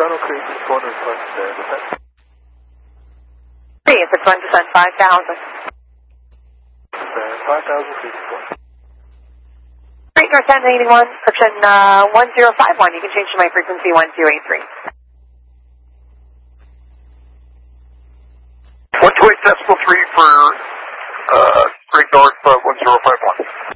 Tunnel Creek, respond request, descent. Hey, it's a descent 5,000. 5,000 feet respond. Great North 1081, friction 1051. You can change to my frequency 1283. 128.3 for Great North 1051.